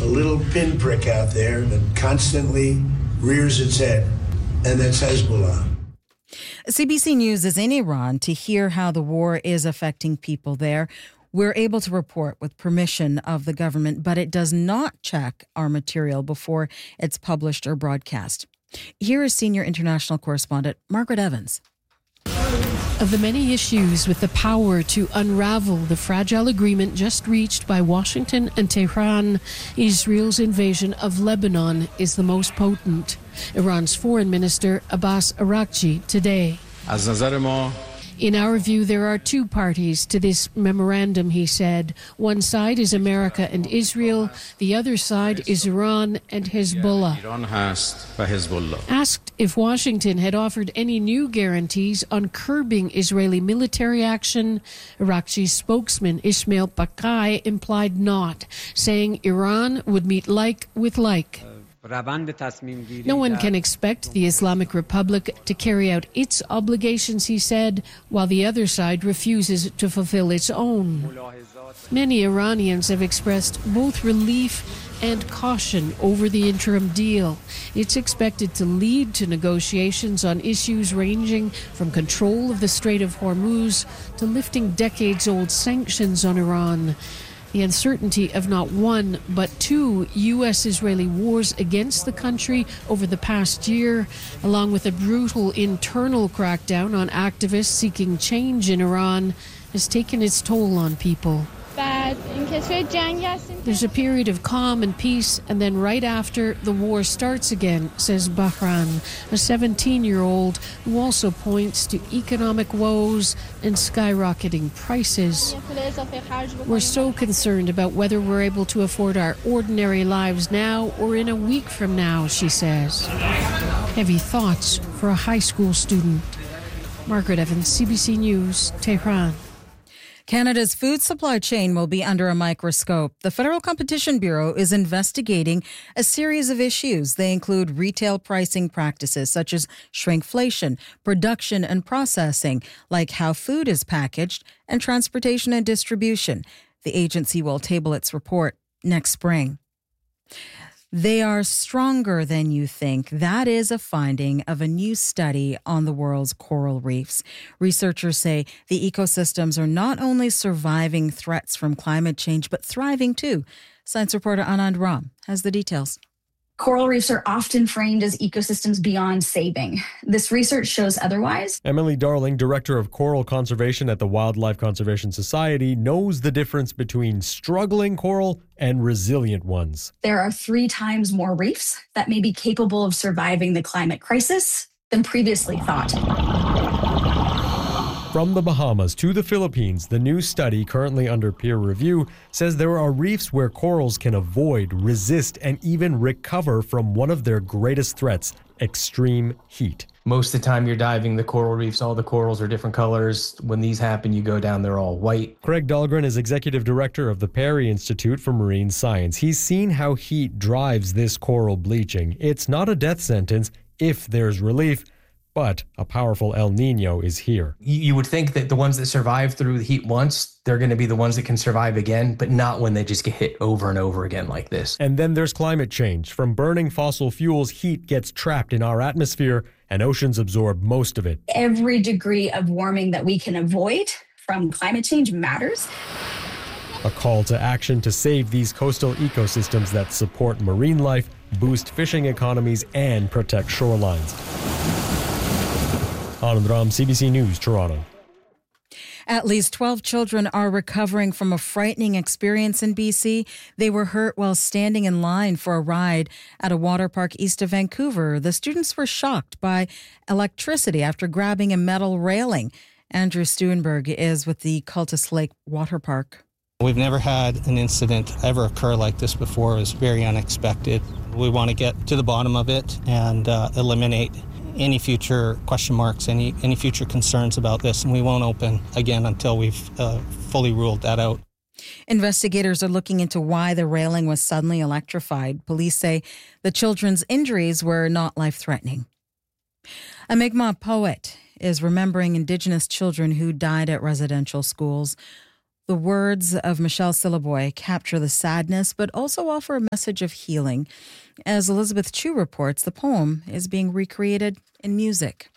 little pinprick out there that constantly rears its head, and that's Hezbollah. CBC News is in Iran to hear how the war is affecting people there. We're able to report with permission of the government, but it does not check our material before it's published or broadcast. Here is senior international correspondent Margaret Evans. Of the many issues with the power to unravel the fragile agreement just reached by Washington and Tehran, Israel's invasion of Lebanon is the most potent. Iran's foreign minister Abbas Araghchi today. In our view, there are two parties to this memorandum, he said. One side is America and Israel. The other side is Iran and Hezbollah. Asked if Washington had offered any new guarantees on curbing Israeli military action, Araghchi's spokesman Ismail Bakai implied not, saying Iran would meet like with like. No one can expect the Islamic Republic to carry out its obligations, he said, while the other side refuses to fulfill its own. Many Iranians have expressed both relief and caution over the interim deal. It's expected to lead to negotiations on issues ranging from control of the Strait of Hormuz to lifting decades-old sanctions on Iran. The uncertainty of not one, but two U.S.-Israeli wars against the country over the past year, along with a brutal internal crackdown on activists seeking change in Iran, has taken its toll on people. There's a period of calm and peace, and then right after, the war starts again, says Bahran, a 17-year-old who also points to economic woes and skyrocketing prices. We're so concerned about whether we're able to afford our ordinary lives now or in a week from now, she says. Heavy thoughts for a high school student. Margaret Evans, CBC News, Tehran. Canada's food supply chain will be under a microscope. The Federal Competition Bureau is investigating a series of issues. They include retail pricing practices such as shrinkflation, production and processing, like how food is packaged, and transportation and distribution. The agency will table its report next spring. They are stronger than you think. That is a finding of a new study on the world's coral reefs. Researchers say the ecosystems are not only surviving threats from climate change, but thriving too. Science reporter Anand Ram has the details. Coral reefs are often framed as ecosystems beyond saving. This research shows otherwise. Emily Darling, Director of Coral Conservation at the Wildlife Conservation Society, knows the difference between struggling coral and resilient ones. There are 3 times more reefs that may be capable of surviving the climate crisis than previously thought. From the Bahamas to the Philippines, the new study, currently under peer review, says there are reefs where corals can avoid, resist, and even recover from one of their greatest threats, extreme heat. Most of the time you're diving the coral reefs, all the corals are different colors. When these happen, you go down, they're all white. Craig Dahlgren is executive director of the Perry Institute for Marine Science. He's seen how heat drives this coral bleaching. It's not a death sentence if there's relief, but a powerful El Nino is here. You would think that the ones that survive through the heat once, they're going to be the ones that can survive again, but not when they just get hit over and over again like this. And then there's climate change. From burning fossil fuels, heat gets trapped in our atmosphere, and oceans absorb most of it. Every degree of warming that we can avoid from climate change matters. A call to action to save these coastal ecosystems that support marine life, boost fishing economies, and protect shorelines. Anand Ram, CBC News, Toronto. At least 12 children are recovering from a frightening experience in BC. They were hurt while standing in line for a ride at a water park east of Vancouver. The students were shocked by electricity after grabbing a metal railing. Andrew Stuenberg is with the Cultus Lake Water Park. We've never had an incident ever occur like this before. It was very unexpected. We want to get to the bottom of it and eliminate any future question marks, any future concerns about this, and we won't open again until we've fully ruled that out. Investigators are looking into why the railing was suddenly electrified. Police say the children's injuries were not life-threatening. A Mi'kmaq poet is remembering Indigenous children who died at residential schools. The words of Michelle Sillaboy capture the sadness, but also offer a message of healing. As Elizabeth Chu reports, the poem is being recreated in music.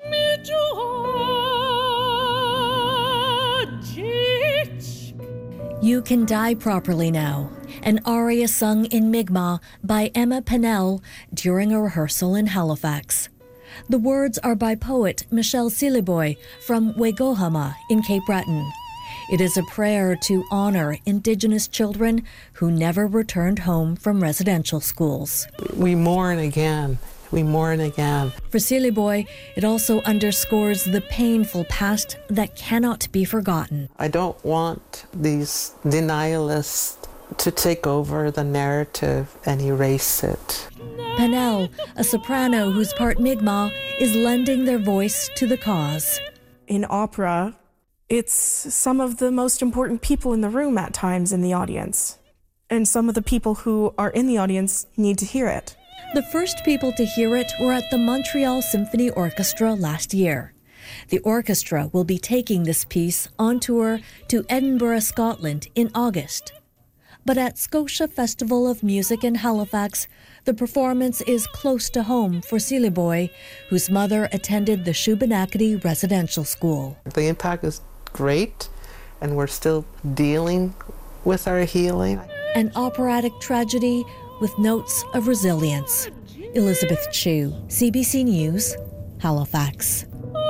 You Can Die Properly Now, an aria sung in Mi'kmaq by Emma Pennell during a rehearsal in Halifax. The words are by poet Michelle Sillaboy from Wegohama in Cape Breton. It is a prayer to honor Indigenous children who never returned home from residential schools. We mourn again. We mourn again. For Sillaboy, it also underscores the painful past that cannot be forgotten. I don't want these denialists to take over the narrative and erase it. Pennell, a soprano who's part Mi'kmaq, is lending their voice to the cause. In opera, it's some of the most important people in the room at times in the audience. And some of the people who are in the audience need to hear it. The first people to hear it were at the Montreal Symphony Orchestra last year. The orchestra will be taking this piece on tour to Edinburgh, Scotland in August. But at Scotia Festival of Music in Halifax, the performance is close to home for Sillaboy, whose mother attended the Shubenacadie Residential School. The impact is great, and we're still dealing with our healing. An operatic tragedy with notes of resilience. Elizabeth Chu, CBC News, Halifax.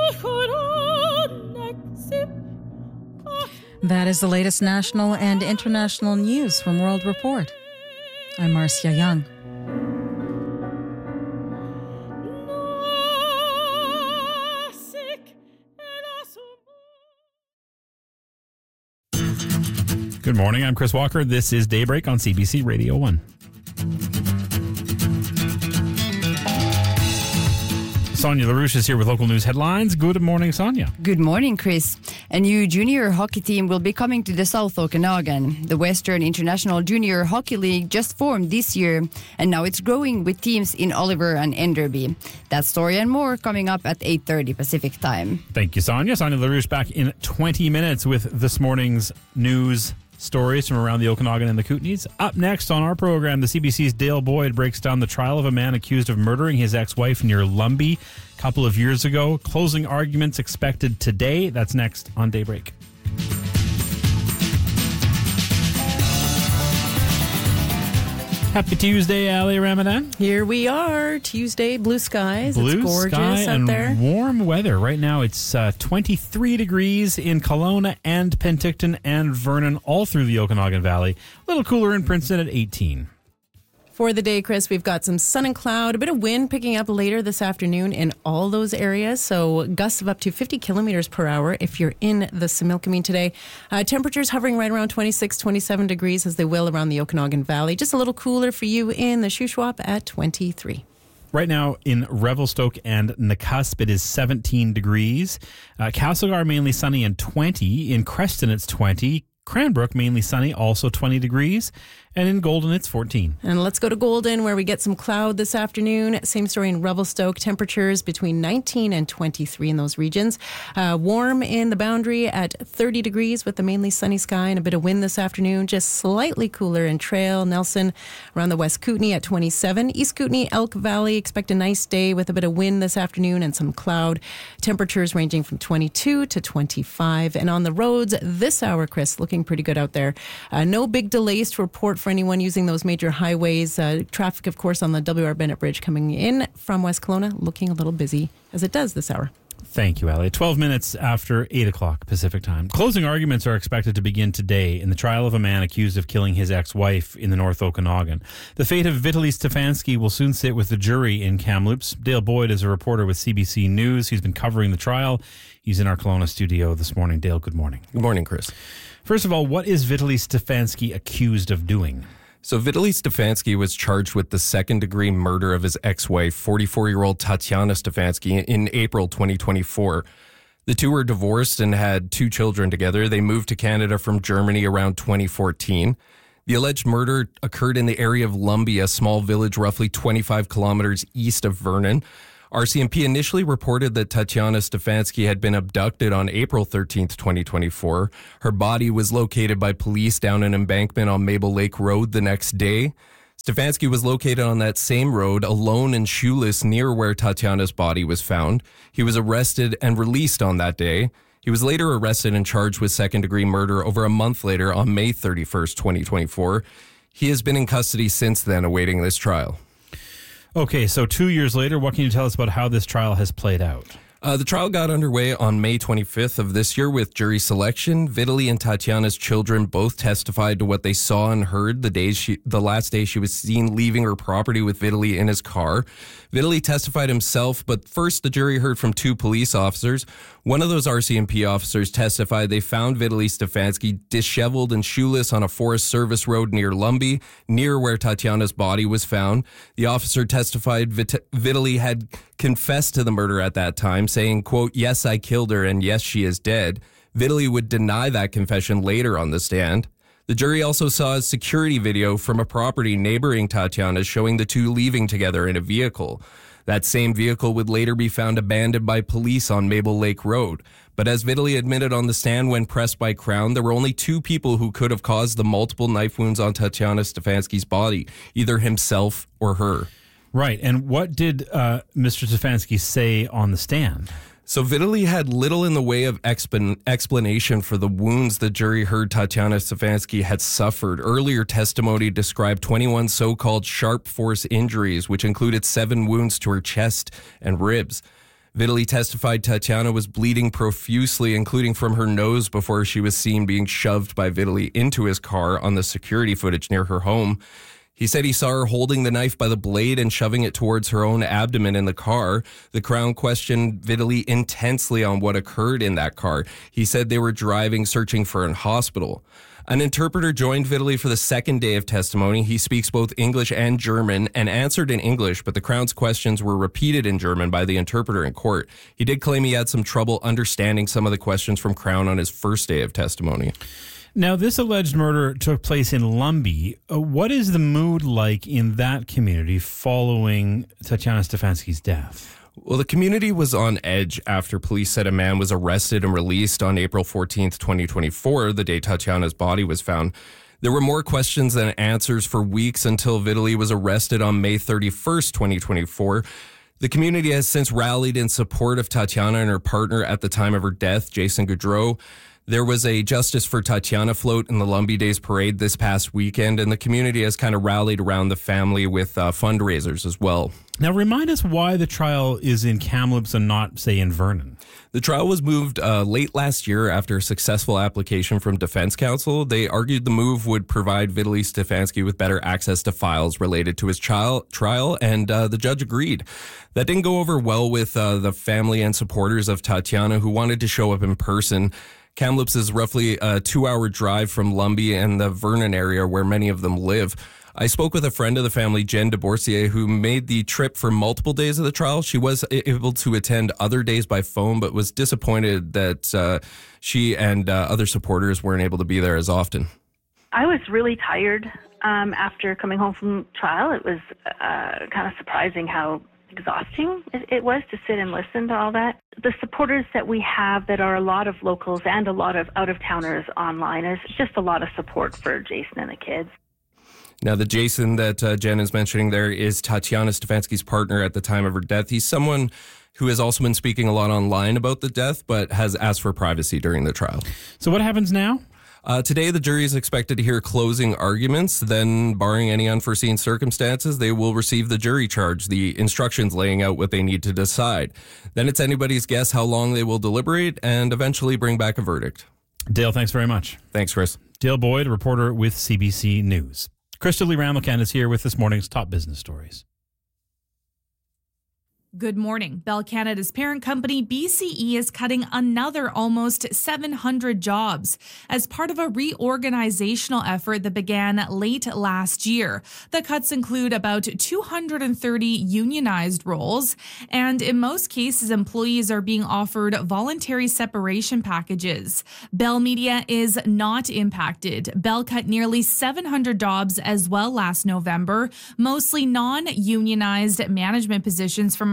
That is the latest national and international news from World Report. I'm Marcia Young. Good morning, I'm Chris Walker. This is Daybreak on CBC Radio 1. Sonia LaRouche is here with local news headlines. Good morning, Sonia. Good morning, Chris. A new junior hockey team will be coming to the South Okanagan. The Western International Junior Hockey League just formed this year, and now it's growing with teams in Oliver and Enderby. That story and more coming up at 8:30 Pacific time. Thank you, Sonia. Sonia LaRouche back in 20 minutes with this morning's news stories from around the Okanagan and the Kootenays. Up next on our program, the CBC's Dale Boyd breaks down the trial of a man accused of murdering his ex-wife near Lumbee a couple of years ago. Closing arguments expected today. That's next on Daybreak. Happy Tuesday, Ali Ramadan. Here we are, Tuesday, blue skies. Blue it's gorgeous sky out and there. Warm weather. Right now it's 23 degrees in Kelowna and Penticton and Vernon, all through the Okanagan Valley. A little cooler in Princeton at 18. For the day, Chris, we've got some sun and cloud, a bit of wind picking up later this afternoon in all those areas. So gusts of up to 50 kilometers per hour if you're in the Similkameen today. Temperatures hovering right around 26, 27 degrees as they will around the Okanagan Valley. Just a little cooler for you in the Shuswap at 23. Right now in Revelstoke and Nakusp, it is 17 degrees. Castlegar mainly sunny and 20. In Creston, it's 20. Cranbrook, mainly sunny, also 20 degrees. And in Golden, it's 14. And let's go to Golden, where we get some cloud this afternoon. Same story in Revelstoke. Temperatures between 19 and 23 in those regions. Warm in the Boundary at 30 degrees with the mainly sunny sky and a bit of wind this afternoon. Just slightly cooler in Trail, Nelson, around the West Kootenay at 27. East Kootenay, Elk Valley, expect a nice day with a bit of wind this afternoon and some cloud. Temperatures ranging from 22 to 25. And on the roads this hour, Chris, looking pretty good out there. No big delays to report for anyone using those major highways. Traffic, of course, on the W.R. Bennett Bridge coming in from West Kelowna, looking a little busy as it does this hour. Thank you, Ali. 12 minutes after 8 o'clock Pacific time. Closing arguments are expected to begin today in the trial of a man accused of killing his ex-wife in the North Okanagan. The fate of Vitaly Stefanski will soon sit with the jury in Kamloops. Dale Boyd is a reporter with CBC News. He's been covering the trial. He's in our Kelowna studio this morning. Dale, good morning. Good morning, Chris. First of all, what is Vitaly Stefanski accused of doing? So Vitaly Stefanski was charged with the second-degree murder of his ex-wife, 44-year-old Tatiana Stefanski, in April 2024. The two were divorced and had 2 children together. They moved to Canada from Germany around 2014. The alleged murder occurred in the area of Lumbee, a small village roughly 25 kilometers east of Vernon. RCMP initially reported that Tatiana Stefanski had been abducted on April 13th, 2024. Her body was located by police down an embankment on Maple Lake Road the next day. Stefanski was located on that same road, alone and shoeless, near where Tatiana's body was found. He was arrested and released on that day. He was later arrested and charged with second-degree murder over a month later on May 31st, 2024. He has been in custody since then, awaiting this trial. Okay, so 2 years later, what can you tell us about how this trial has played out? The trial got underway on May 25th of this year with jury selection. Vitaly and Tatiana's children both testified to what they saw and heard the last day she was seen leaving her property with Vitaly in his car. Vitaly testified himself, but first the jury heard from two police officers. One of those RCMP officers testified they found Vitaly Stefanski disheveled and shoeless on a Forest Service road near Lumby, near where Tatiana's body was found. The officer testified Vitaly had confessed to the murder at that time, saying, quote, "Yes, I killed her, and yes, she is dead." Vitaly would deny that confession later on the stand. The jury also saw a security video from a property neighboring Tatiana's showing the two leaving together in a vehicle. That same vehicle would later be found abandoned by police on Maple Lake Road. But as Vitaly admitted on the stand when pressed by Crown, there were only two people who could have caused the multiple knife wounds on Tatiana Stefanski's body, either himself or her. Right. And what did Mr. Stefanski say on the stand? So Vitaly had little in the way of explanation for the wounds the jury heard Tatiana Stefanski had suffered. Earlier testimony described 21 so-called sharp force injuries, which included 7 wounds to her chest and ribs. Vitaly testified Tatiana was bleeding profusely, including from her nose, before she was seen being shoved by Vitaly into his car on the security footage near her home. He said he saw her holding the knife by the blade and shoving it towards her own abdomen in the car. The Crown questioned Vitaly intensely on what occurred in that car. He said they were driving, searching for a hospital. An interpreter joined Vitaly for the second day of testimony. He speaks both English and German and answered in English, but the Crown's questions were repeated in German by the interpreter in court. He did claim he had some trouble understanding some of the questions from Crown on his first day of testimony. Now, this alleged murder took place in Lumby. What is the mood like in that community following Tatiana Stefanski's death? Well, the community was on edge after police said a man was arrested and released on April 14th, 2024, the day Tatiana's body was found. There were more questions than answers for weeks until Vitaly was arrested on May 31st, 2024. The community has since rallied in support of Tatiana and her partner at the time of her death, Jason Gaudreau. There was a Justice for Tatiana float in the Lumby Days Parade this past weekend, and the community has kind of rallied around the family with fundraisers as well. Now, remind us why the trial is in Kamloops and not, say, in Vernon. The trial was moved late last year after a successful application from Defense Counsel. They argued the move would provide Vitaly Stefanski with better access to files related to his trial, and the judge agreed. That didn't go over well with the family and supporters of Tatiana, who wanted to show up in person. Kamloops is roughly a 2-hour drive from Lumby and the Vernon area where many of them live. I spoke with a friend of the family, Jen DeBorsier, who made the trip for multiple days of the trial. She was able to attend other days by phone, but was disappointed that she and other supporters weren't able to be there as often. I was really tired after coming home from trial. It was kind of surprising how exhausting it was to sit and listen to all that. The supporters that we have that are a lot of locals and a lot of out-of-towners online is just a lot of support for Jason and the kids. Now, the Jason that Jen is mentioning there is Tatiana Stefanski's partner at the time of her death. He's someone who has also been speaking a lot online about the death, but has asked for privacy during the trial. So what happens now? Today, the jury is expected to hear closing arguments. Then, barring any unforeseen circumstances, they will receive the jury charge, the instructions laying out what they need to decide. Then it's anybody's guess how long they will deliberate and eventually bring back a verdict. Dale, thanks very much. Thanks, Chris. Dale Boyd, a reporter with CBC News. Crystal Lee Ramilcan is here with this morning's top business stories. Good morning. Bell Canada's parent company, BCE, is cutting another almost 700 jobs as part of a reorganizational effort that began late last year. The cuts include about 230 unionized roles, and in most cases, employees are being offered voluntary separation packages. Bell Media is not impacted. Bell cut nearly 700 jobs as well last November, mostly non-unionized management positions from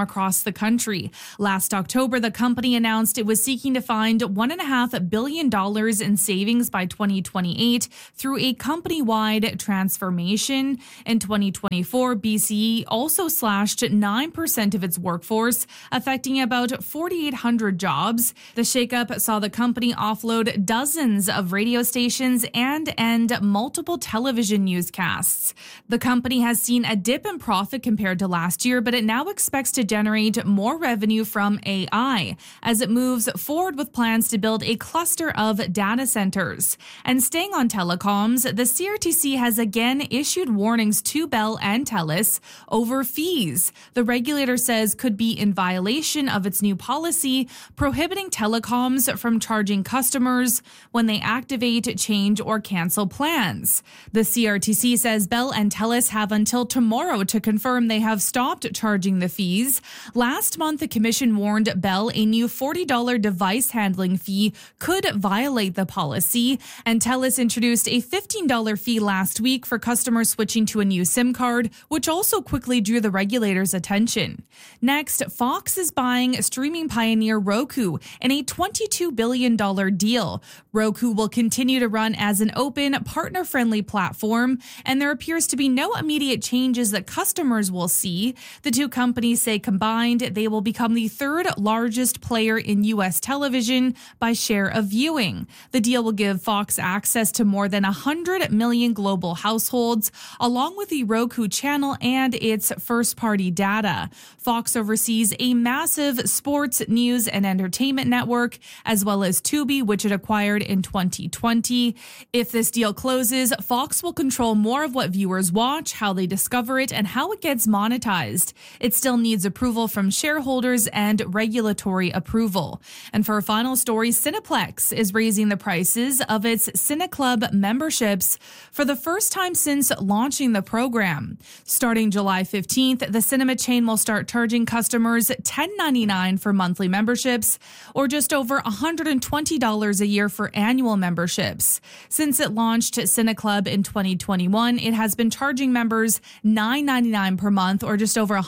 across the country. Last October, the company announced it was seeking to find $1.5 billion in savings by 2028 through a company-wide transformation. In 2024, BCE also slashed 9% of its workforce, affecting about 4,800 jobs. The shakeup saw the company offload dozens of radio stations and end multiple television newscasts. The company has seen a dip in profit compared to last year, but it now expects to generate more revenue from AI as it moves forward with plans to build a cluster of data centers. And staying on telecoms, the CRTC has again issued warnings to Bell and TELUS over fees the regulator says could be in violation of its new policy prohibiting telecoms from charging customers when they activate, change, or cancel plans. The CRTC says Bell and TELUS have until tomorrow to confirm they have stopped charging the fees. Last month, the commission warned Bell a new $40 device handling fee could violate the policy, and TELUS introduced a $15 fee last week for customers switching to a new SIM card, which also quickly drew the regulator's attention. Next, Fox is buying streaming pioneer Roku in a $22 billion deal. Roku will continue to run as an open, partner-friendly platform, and there appears to be no immediate changes that customers will see. The two companies say combined, they will become the third largest player in U.S. television by share of viewing. The deal will give Fox access to more than 100 million global households, along with the Roku channel and its first-party data. Fox oversees a massive sports, news, and entertainment network, as well as Tubi, which it acquired in 2020. If this deal closes, Fox will control more of what viewers watch, how they discover it, and how it gets monetized. It still needs approval from shareholders and regulatory approval. And for a final story, Cineplex is raising the prices of its CineClub memberships for the first time since launching the program. Starting July 15th, the cinema chain will start charging customers $10.99 for monthly memberships, or just over $120 a year for annual memberships. Since it launched CineClub in 2021, it has been charging members $9.99 per month, or just over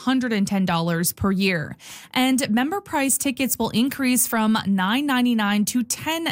$110 per year. And member price tickets will increase from $9.99 to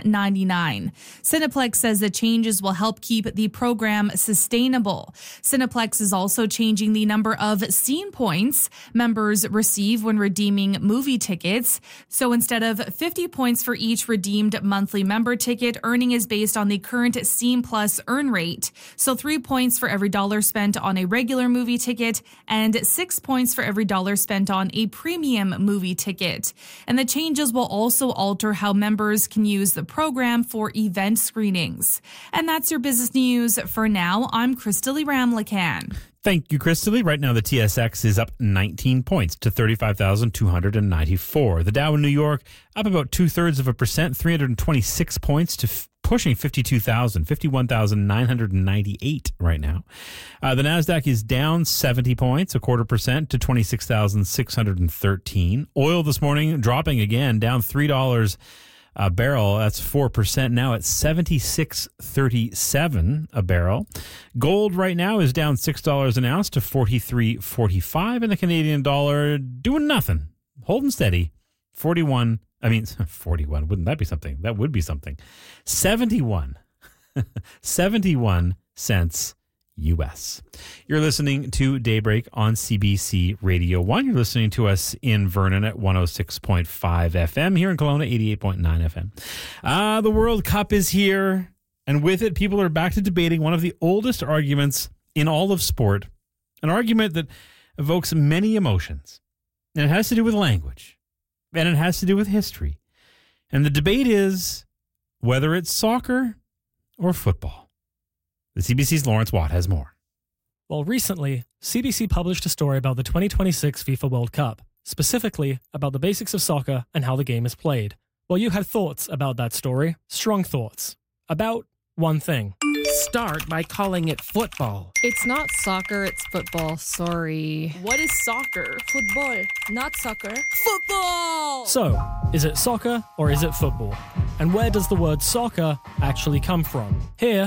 $10.99. Cineplex says the changes will help keep the program sustainable. Cineplex is also changing the number of scene points members receive when redeeming movie tickets. So instead of 50 points for each redeemed monthly member ticket, earning is based on the current Scene Plus earn rate. So 3 points for every dollar spent on a regular movie ticket and 6 points for every dollar spent on a premium movie ticket. And the changes will also alter how members can use the program for event screenings. And that's your business news for now. I'm Crystalie Ramlakan. Thank you, Crystalie. Right now, the TSX is up 19 points to 35,294. The Dow in New York up about 0.2%, 326 points to pushing 51,998 right now. The Nasdaq is down 70 points, 0.25% to 26,613. Oil this morning dropping again, down $3 a barrel. That's 4% now at $76.37 a barrel. Gold right now is down $6 an ounce to $43.45, and the Canadian dollar doing nothing, holding steady. 41. Wouldn't that be something? That would be something. 71 cents U.S. You're listening to Daybreak on CBC Radio 1. You're listening to us in Vernon at 106.5 FM, here in Kelowna, 88.9 FM. The World Cup is here, and with it, people are back to debating one of the oldest arguments in all of sport, an argument that evokes many emotions, and it has to do with language, and it has to do with history. And the debate is whether it's soccer or football. The CBC's Lawrence Watt has more. Well, recently, CBC published a story about the 2026 FIFA World Cup, specifically about the basics of soccer and how the game is played. Well, you had thoughts about that story, strong thoughts, about one thing. Start by calling it football. It's not soccer, it's football. Sorry. What is soccer? Football, not soccer. Football! So, is it soccer or is it football? And where does the word soccer actually come from? Here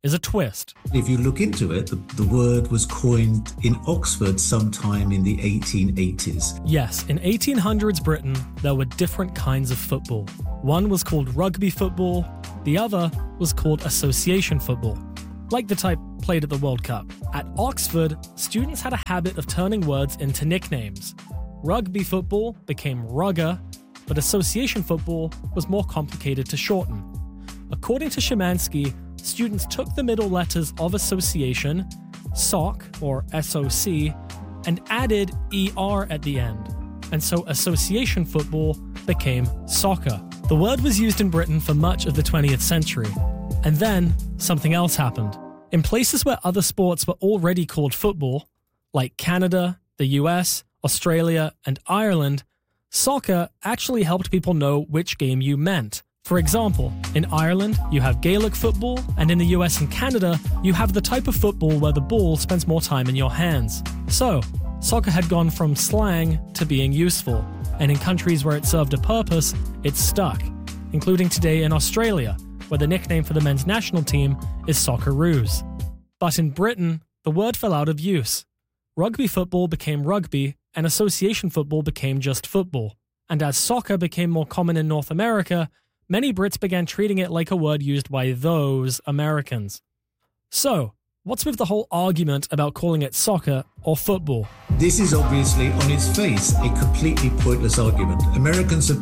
is a twist. If you look into it, the word was coined in Oxford sometime in the 1880s. Yes, in 1800s Britain, there were different kinds of football. One was called rugby football, the other was called association football, like the type played at the World Cup. At Oxford, students had a habit of turning words into nicknames. Rugby football became rugger, but association football was more complicated to shorten. According to Szymanski, students took the middle letters of association, SOC or SOC, and added ER at the end. And so association football became soccer. The word was used in Britain for much of the 20th century. And then something else happened. In places where other sports were already called football, like Canada, the US, Australia, and Ireland, soccer actually helped people know which game you meant. For example, in Ireland, you have Gaelic football, and in the US and Canada, you have the type of football where the ball spends more time in your hands. So, soccer had gone from slang to being useful, and in countries where it served a purpose, it stuck, including today in Australia, where the nickname for the men's national team is Socceroos. But in Britain, the word fell out of use. Rugby football became rugby, and association football became just football. And as soccer became more common in North America, many Brits began treating it like a word used by those Americans. So, what's with the whole argument about calling it soccer or football? This is obviously, on its face, a completely pointless argument. Americans have